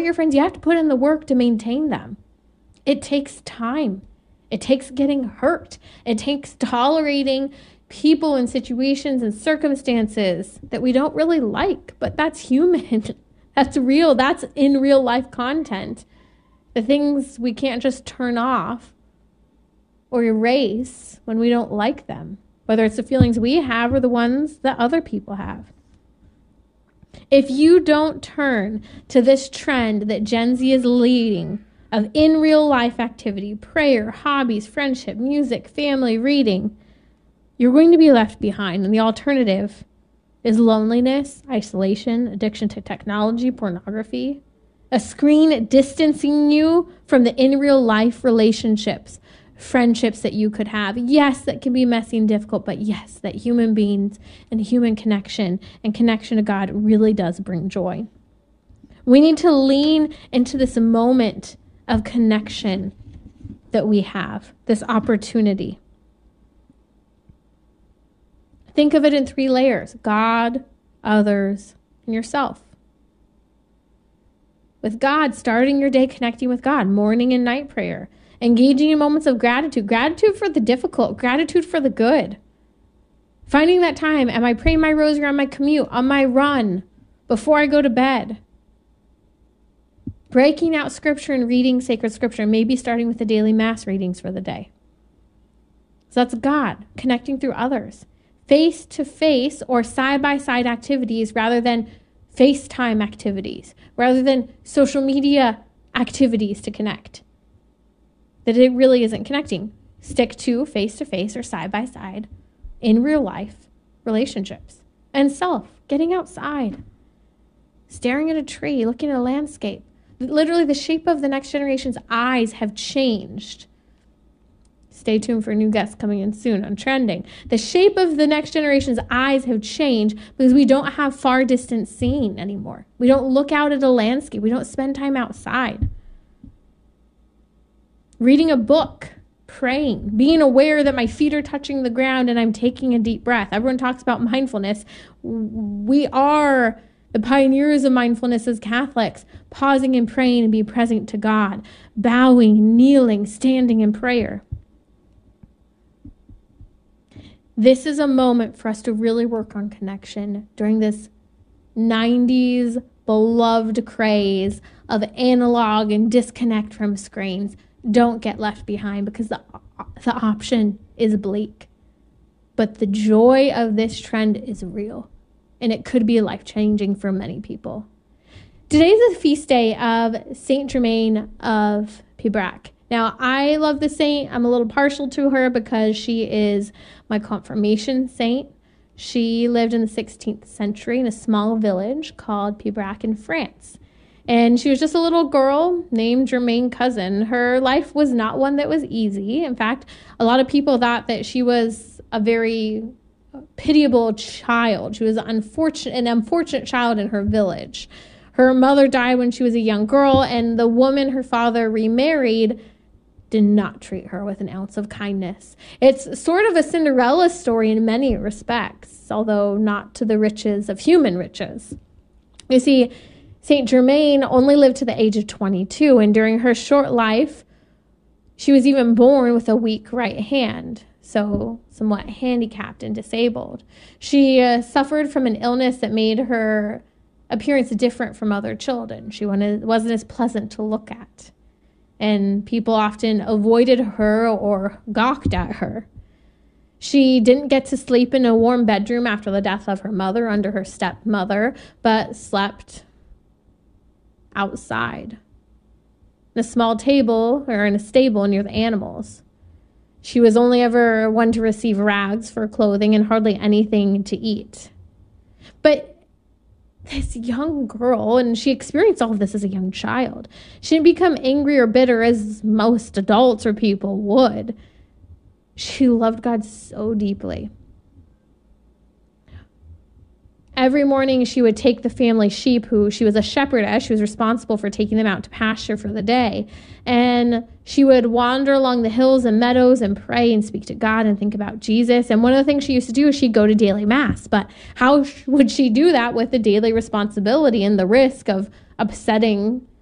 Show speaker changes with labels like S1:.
S1: your friends, you have to put in the work to maintain them. It takes time. It takes getting hurt. It takes tolerating people and situations and circumstances that we don't really like, but that's human. That's real. That's in real life content. The things we can't just turn off or erase when we don't like them, whether it's the feelings we have or the ones that other people have. If you don't turn to this trend that Gen Z is leading of in real life activity, prayer, hobbies, friendship, music, family, reading, you're going to be left behind. And the alternative is loneliness, isolation, addiction to technology, pornography, a screen distancing you from the in real life relationships, friendships that you could have. Yes, that can be messy and difficult, but yes, that human beings and human connection and connection to God really does bring joy. We need to lean into this moment of connection that we have, this opportunity. Think of it in 3 layers: God, others, and yourself. With God, starting your day connecting with God, morning and night prayer, engaging in moments of gratitude for the difficult, gratitude for the good. Finding that time, am I praying my rosary on my commute, on my run, before I go to bed? Breaking out scripture and reading sacred scripture, maybe starting with the daily mass readings for the day. So that's God, connecting through others. Face-to-face or side-by-side activities rather than FaceTime activities, rather than social media activities to connect. That it really isn't connecting. Stick to face-to-face or side-by-side in real life relationships. And self, getting outside, staring at a tree, looking at a landscape. Literally, the shape of the next generation's eyes have changed. Stay tuned for new guests coming in soon on Trending. The shape of the next generation's eyes have changed because we don't have far distance seeing anymore. We don't look out at a landscape. We don't spend time outside. Reading a book, praying, being aware that my feet are touching the ground and I'm taking a deep breath. Everyone talks about mindfulness. We are the pioneers of mindfulness as Catholics, pausing and praying and being present to God, bowing, kneeling, standing in prayer. This is a moment for us to really work on connection during this 90s beloved craze of analog and disconnect from screens. Don't get left behind because the option is bleak. But the joy of this trend is real, and it could be life-changing for many people. Today is the feast day of Saint Germain of Pibrac. Now, I love the saint. I'm a little partial to her because she is my confirmation saint. She lived in the 16th century in a small village called Pibrac in France. And she was just a little girl named Germaine Cousin. Her life was not one that was easy. In fact, a lot of people thought that she was a very pitiable child. She was an unfortunate child in her village. Her mother died when she was a young girl, and the woman her father remarried did not treat her with an ounce of kindness. It's sort of a Cinderella story in many respects, although not to the riches of human riches. You see, Saint Germain only lived to the age of 22, and during her short life, she was even born with a weak right hand, so somewhat handicapped and disabled. She suffered from an illness that made her appearance different from other children. She wasn't as pleasant to look at, and people often avoided her or gawked at her. She didn't get to sleep in a warm bedroom after the death of her mother under her stepmother, but slept outside in a small table or in a stable near the animals. She was only ever one to receive rags for clothing and hardly anything to eat. But this young girl, and she experienced all of this as a young child, she didn't become angry or bitter as most adults or people would. She loved God so deeply. Every morning she would take the family sheep, who she was a shepherdess. She was responsible for taking them out to pasture for the day. And she would wander along the hills and meadows and pray and speak to God and think about Jesus. And one of the things she used to do is she'd go to daily mass. But how would she do that with the daily responsibility and the risk of upsetting